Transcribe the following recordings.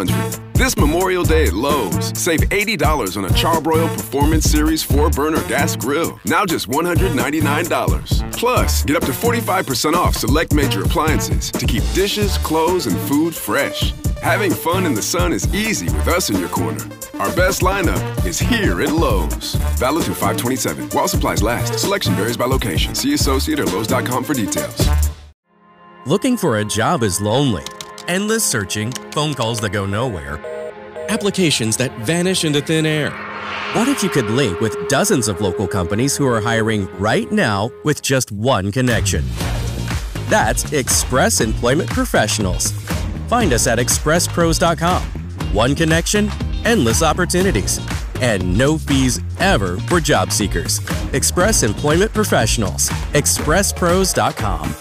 laundry. This Memorial Day at Lowe's, save $80 on a Charbroil Performance Series 4-burner gas grill. Now just $199. Plus, get up to 45% off select major appliances to keep dishes, clothes, and food fresh. Having fun in the sun is easy with us in your corner. Our best lineup is here at Lowe's. Valid through 5/27. While supplies last. Selection varies by location. See associate or Lowes.com for details. Looking for a job is lonely. Endless searching, phone calls that go nowhere, applications that vanish into thin air. What if you could link with dozens of local companies who are hiring right now with just one connection? That's Express Employment Professionals. Find us at expresspros.com. One connection, endless opportunities, and no fees ever for job seekers. Express Employment Professionals. expresspros.com.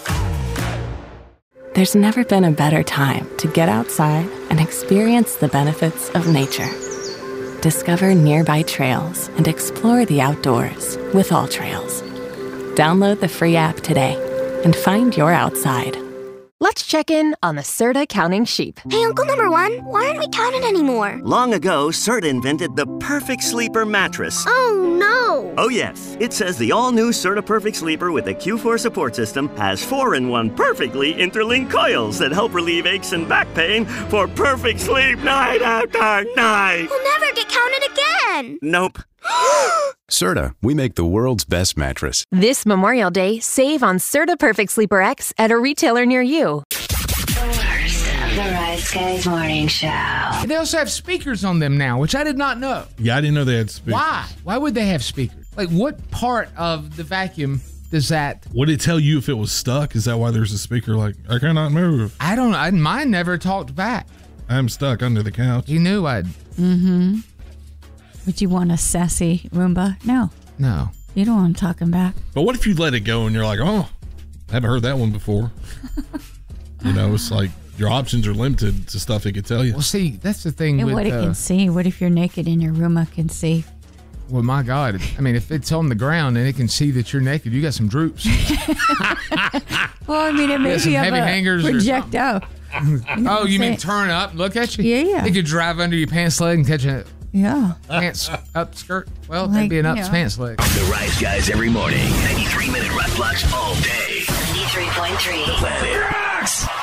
There's never been a better time to get outside and experience the benefits of nature. Discover nearby trails and explore the outdoors with All Trails. Download the free app today and find your outside. Let's check in on the Serta counting sheep. Hey, Uncle Number One, why aren't we counting anymore? Long ago, Serta invented the Perfect Sleeper mattress. Oh, no. Oh, yes. It says the all-new Serta Perfect Sleeper with the Q4 support system has 4-in-1 perfectly interlinked coils that help relieve aches and back pain for perfect sleep night after night. We'll never get counted again. Nope. Serta, we make the world's best mattress. This Memorial Day, save on Serta Perfect Sleeper X at a retailer near you. The Rise Guys Morning Show. They also have speakers on them now, which I did not know. Yeah, I didn't know they had speakers. Why? Why would they have speakers? Like, what part of the vacuum does that... Would it tell you if it was stuck? Is that why there's a speaker like, I cannot move? I don't know. Mine never talked back. I'm stuck under the couch. You knew I'd... Mm-hmm. Would you want a sassy Roomba? No. No. You don't want him talking back. But what if you let it go and you're like, oh, I haven't heard that one before? You know, it's like your options are limited to stuff it could tell you. Well, see, that's the thing And with... what it can see. What if you're naked and your Roomba can see? Well, my God. I mean, if it's on the ground and it can see that you're naked, you got some droops. Well, I mean, it may be heavy hangers projectile. Oh, you mean turn up, look at you? Yeah. It could drive under your pants leg and catch a pants up skirt. Well, that'd be an up pants leg. The Rise Guys every morning. 93-minute rap blocks all day. 93.3 Planet Rocks.